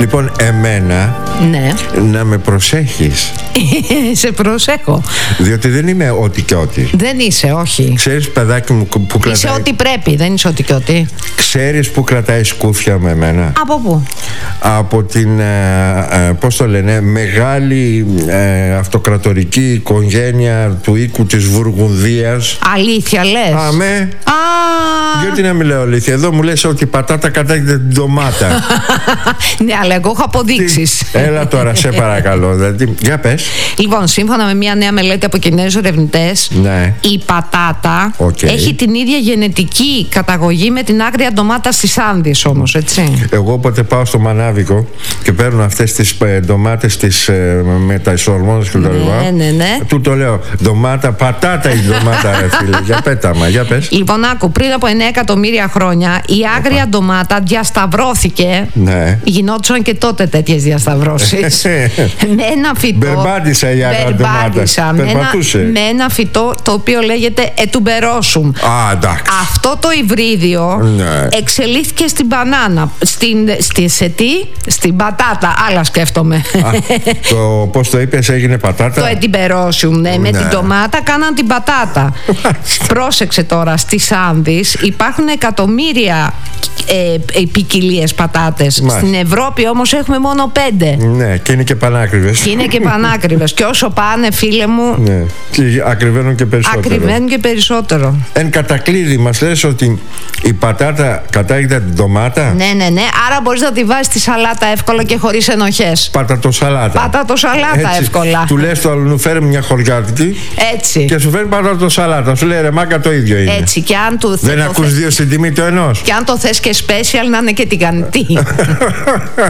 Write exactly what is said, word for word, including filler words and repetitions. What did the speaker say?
Λοιπόν, εμένα ναι. να με προσέχεις. Σε προσέχω. Διότι δεν είμαι ό,τι και ό,τι. Δεν είσαι, όχι. Ξέρεις, παιδάκι μου, που κρατάει... Είσαι ό,τι πρέπει, δεν είσαι ό,τι και ό,τι. Ξέρεις που κρατάει σκούφια με εμένα? Από πού? Από την, ε, ε, πώς το λένε, μεγάλη ε, αυτοκρατορική οικογένεια του οίκου της Βουργουνδίας. Αλήθεια λες? Αμέ. Α, Γιατί να μην λέω αλήθεια? Εδώ μου λες ότι η πατάτα κατάγεται την ντομάτα. ναι, αλλά εγώ έχω αποδείξεις. Έλα τώρα, σε παρακαλώ. Δηλαδή, για πες. Λοιπόν, σύμφωνα με μια νέα μελέτη από Κινέζους ερευνητές, ναι. η πατάτα okay. έχει την ίδια γενετική καταγωγή με την άγρια ντομάτα στις Άνδες όμως, έτσι. Εγώ όποτε πάω στο Μανάβικο και παίρνω αυτές τις ε, ντομάτες τις, ε, με τα ισορμόνες και τα λοιπά, ναι, ναι, ναι. του το λέω, ντομάτα, πατάτα η ντομάτα ρε φίλε. Για πέταμα, για πες. Λοιπόν, άκου, πριν από εννέα εκατομμύρια χρόνια η άγρια ντομάτα διασταυρώθηκε. Ναι. Γινόντουσαν και τότε τέτοιες διασταυρώσεις. με ένα φυτό. Μπερμπάτισα η άγρια ντομάτα. Με, με ένα φυτό το οποίο λέγεται ετουμπερόσουμ. Α, εντάξει. Αυτό το υβρίδιο ναι. εξελίχθηκε στην μπανάνα. Στην, στη, σε τι? Στην πατάτα. Άλλα σκέφτομαι. Α, το, πώς το είπες, έγινε πατάτα? Το ετουμπερόσουμ, ναι. ναι. Με την ντομάτα κάναν την πατάτα. Πρόσεξε τώρα, στις Άνδες υπάρχουν εκατομμύρια ε, ποικιλίες πατάτες. Μάλιστα. Στην Ευρώπη όμως έχουμε μόνο πέντε. Ναι, και είναι και πανάκριβες. Και είναι και πανάκριβες. Και όσο πάνε, φίλε μου, ναι. Και ακριβένουν και περισσότερο. Ακριβένουν και περισσότερο. Εν κατακλείδη, μας λες ότι η πατάτα κατάγεται την ντομάτα. Ναι, ναι, ναι. Άρα μπορείς να τη βάζεις στη σαλάτα εύκολα και χωρίς ενοχές. Πατατοσαλάτα. Πατατοσαλάτα έτσι, εύκολα. Του λες το άλλο, φέρε μια χωριάτικη. Έτσι. Και σου φέρει πατατοσαλάτα. Σου λέει ρε μάγκα, το ίδιο είναι. Έτσι. Και αν του δεν ακούς θες... δύο στην τιμή το ενός. Και αν το θες και special, να είναι και τηγανιτή.